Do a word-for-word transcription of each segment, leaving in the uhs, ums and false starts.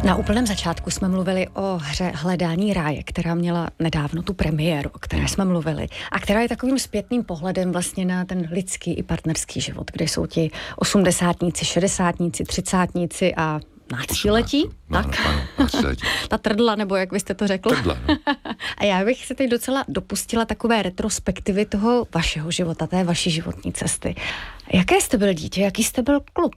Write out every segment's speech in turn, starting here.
Na úplném začátku jsme mluvili o hře Hledání ráje, která měla nedávno tu premiéru, o které jsme mluvili, a která je takovým zpětným pohledem vlastně na ten lidský i partnerský život, kde jsou ti osmdesátníci, šedesátníci, třicátníci a náctiletí, tak? Ano, ano, ta trdla, nebo jak byste to řekl? Trdla, no. A já bych se teď docela dopustila takové retrospektivy toho vašeho života, té vaší životní cesty. Jaké jste byl dítě, jaký jste byl kluk?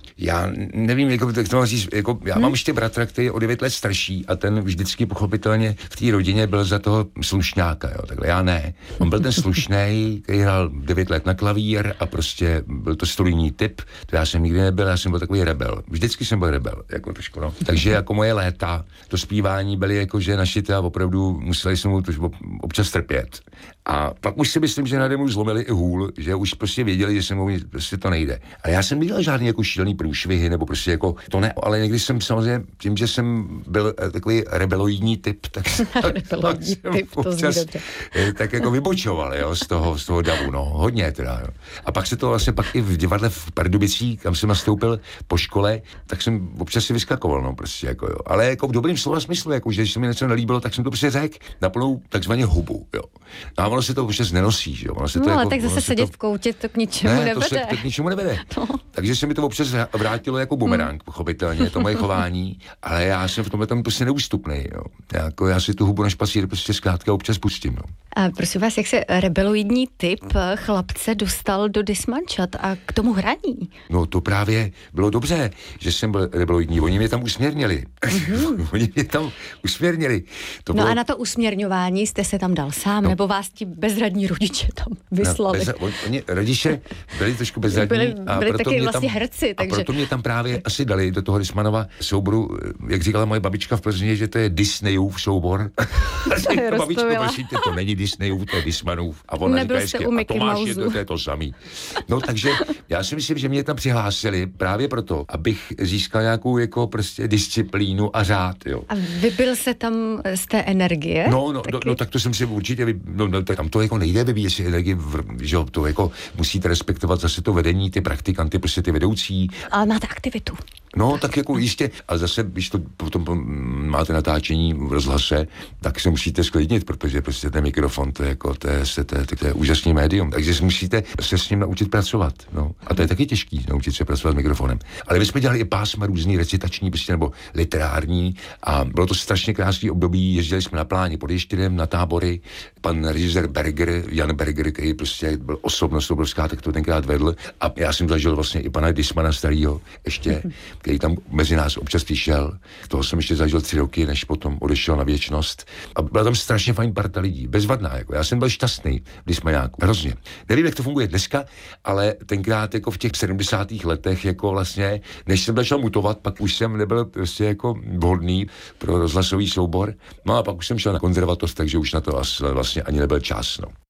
Já nevím, jako, tak to říct, jako, já hmm. mám ještě bratra, který je o devět let starší a ten vždycky pochopitelně v té rodině byl za toho slušňáka, jo, takhle já ne. On byl ten slušnej, který hrál devět let na klavír a prostě byl to studijní typ, to já jsem nikdy nebyl, já jsem byl takový rebel. Vždycky jsem byl rebel, jako trošku, no. Takže jako moje léta, to zpívání byly jako, že našité a opravdu museli jsme mu to občas trpět. A pak už si myslím, že nade mnou zlomili i hůl, že už prostě věděli, že se mu prostě to nejde. A já jsem nedělal žádný jako šílený průšvihy, nebo prostě jako to ne, ale někdy jsem samozřejmě tím, že jsem byl takový rebeloidní typ, tak, rebeloidní tak typ, to občas, zní dobře. tak jako vybočoval, jo, z toho, z toho davu, no, hodně teda, jo. A pak se to vlastně pak i v divadle v Pardubicích, kam jsem nastoupil po škole, tak jsem občas si vyskakoval, no, prostě jako jo. Ale jako v dobrým slova smyslu, jako, že když se mi něco nelíbilo, tak jsem to prostě řekl na plnou takzvaně hubu, jo. No a ono se to občas nenosí, jo. Ono se to no, jako, ale tak zase sedět to, v koutě to k ničemu ne, nevede. To se to k ničemu nevede. No. Takže se mi to občas vrátilo jako bumerang, pochopitelně, to moje chování, ale já jsem v tomhle tam prostě neústupný, jo. Já, jako, já si tu hubu na špasír prostě zkrátka občas pustím, no. A prosím vás, jak se rebeloidní typ chlapce dostal do dismančat a k tomu hraní? No to právě bylo dobře, že jsem byl rebeloidní, oni mě tam usměrnili. Mm-hmm. Oni mě tam usměrnili. To no bylo... a na to usměrňování jste se tam dal sám, no. Nebo vás ti bezradní rodiče tam vyslali? No, bez, on, oni, rodiče byli trošku bezradní. Byli, a byli proto taky mě vlastně tam, herci, takže... A proto mě tam právě asi dali do toho Dismanova souboru, jak říkala moje babička v Plzni, že to je Disneyův soubor. Babičko, prosím tě, to není Disneyův, to je Dismanův. A ona Nebyl říká, u a Tomáš je to, to je to samý. No takže já si myslím, že mě tam přihlásili právě proto, abych získal nějakou jako prostě disciplínu a řád, jo. A vybil se tam z té energie? No, no, no, no tak to jsem si určitě, vy, no, no, tam to jako nejde vybíjet si energii, že jo, to jako musíte respektovat zase to vedení, ty praktikanty, prostě ty vedoucí. Ale máte aktivitu. No, tak jako jistě, ale zase, když to potom máte natáčení v rozhlase, tak se musíte sklidnit, protože prostě ten mikrofon, to je jako, to je, to je, to je úžasný médium, takže si musíte se s ním naučit pracovat, no. A to je taky těžký, naučit se pracovat s mikrofonem. Ale my jsme dělali i pásma různý recitační, prostě, nebo literární a bylo to strašně krásný období, jezdili jsme na Pláni pod Ještědem, na tábory, pan režisér Berger, Jan Berger, který prostě byl osobnost obrovská, tak to tenkrát vedl a já jsem zažil vlastně i pana Dismana starýho, ještě, který tam mezi nás občas přišel. Toho jsem ještě zažil tři roky, než potom odešel na věčnost. A byla tam strašně fajn parta lidí, bezvadná, jako. Já jsem byl šťastný v Dismaňáku, hrozně. Nevím, jak to funguje dneska, ale tenkrát jako v těch sedmdesátých letech, jako vlastně, než jsem začal mutovat, pak už jsem nebyl prostě jako vhodný pro rozhlasový soubor. No a pak už jsem šel na konzervatoř, takže už na to vlastně ani nebyl čas, no.